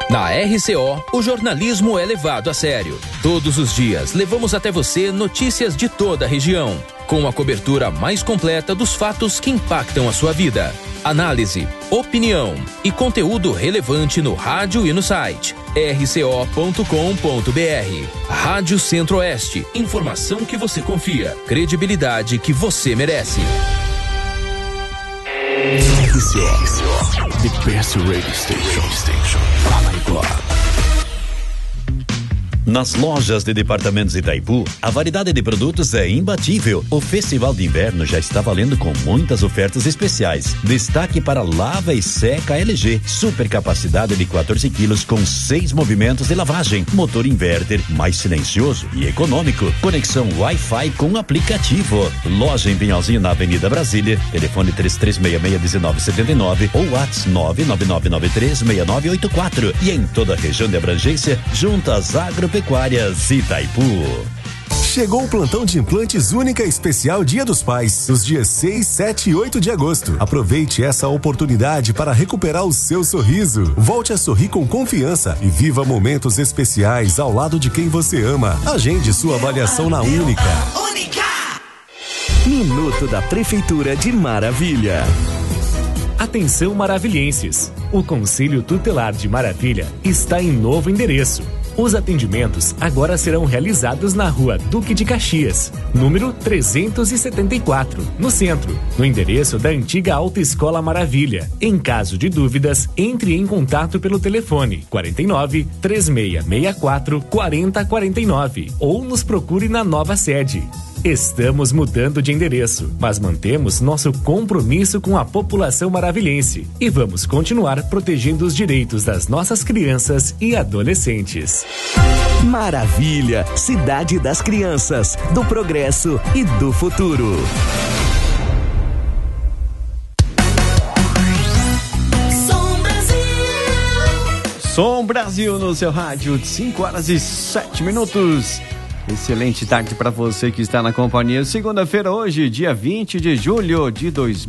Na RCO, o jornalismo é levado a sério. Todos os dias, levamos até você notícias de toda a região, com a cobertura mais completa dos fatos que impactam a sua vida. Análise, opinião e conteúdo relevante no rádio e no site rco.com.br. Rádio Centro-Oeste, informação que você confia, credibilidade que você merece. RCO, the best radio station. Nas lojas de departamentos Itaipu, a variedade de produtos é imbatível. O Festival de Inverno já está valendo com muitas ofertas especiais. Destaque para lava e seca LG. Super capacidade de 14 quilos com 6 movimentos de lavagem. Motor inverter, mais silencioso e econômico. Conexão Wi-Fi com aplicativo. Loja em Pinhalzinho, na Avenida Brasília. Telefone 3366-1979 ou WhatsApp 99993-6984. E em toda a região de abrangência, juntas agropecuárias Itaipu. Chegou o plantão de implantes Única Especial Dia dos Pais, nos dias 6, 7 e 8 de agosto. Aproveite essa oportunidade para recuperar o seu sorriso. Volte a sorrir com confiança e viva momentos especiais ao lado de quem você ama. Agende sua avaliação na Única. Minuto da Prefeitura de Maravilha. Atenção maravilhenses, o Conselho Tutelar de Maravilha está em novo endereço. Os atendimentos agora serão realizados na Rua Duque de Caxias, número 374, no centro, no endereço da antiga Autoescola Maravilha. Em caso de dúvidas, entre em contato pelo telefone 49 3664 4049 ou nos procure na nova sede. Estamos mudando de endereço, mas mantemos nosso compromisso com a população maravilhense e vamos continuar protegendo os direitos das nossas crianças e adolescentes. Maravilha, cidade das crianças, do progresso e do futuro. Som Brasil no seu rádio, 5 horas e 7 minutos. Excelente tarde para você que está na companhia. Segunda-feira hoje, dia 20 de julho de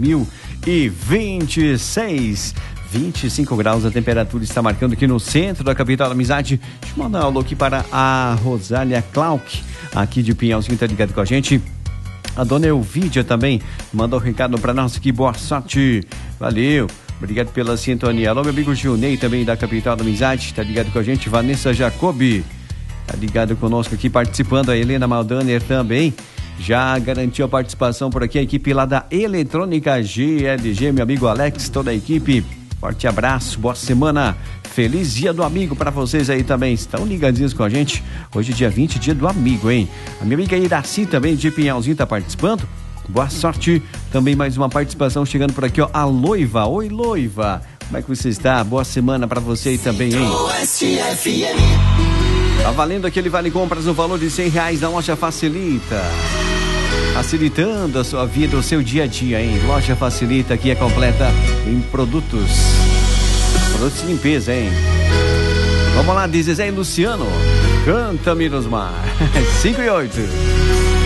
2026. 25 graus a temperatura está marcando aqui no centro da capital da amizade. Deixa eu mandar um alô aqui para a Rosália Clark, aqui de Pinhalzinho, está ligado com a gente. A dona Elvídia também mandou um recado para nós aqui. Boa sorte. Valeu. Obrigado pela sintonia. Alô, meu amigo Gilney, também da capital da amizade, está ligado com a gente. Vanessa Jacobi tá ligado conosco aqui, participando. A Helena Maldaner também já garantiu a participação por aqui, a equipe lá da Eletrônica GLG, meu amigo Alex, toda a equipe, forte abraço, boa semana, feliz dia do amigo para vocês aí também, estão ligadinhos com a gente, hoje dia 20, dia do amigo, hein? A minha amiga Iraci também de Pinhalzinho tá participando, boa sorte, também mais uma participação chegando por aqui, ó, a Loiva, oi Loiva, como é que você está? Boa semana para você aí também, hein? Tá valendo aquele vale compras no valor de R$100 na Loja Facilita. Facilitando a sua vida, o seu dia a dia, hein? Loja Facilita, aqui é completa em produtos. Produtos de limpeza, hein? Vamos lá, Zezé e Luciano. Canta, Mirosmar. 5 e 8.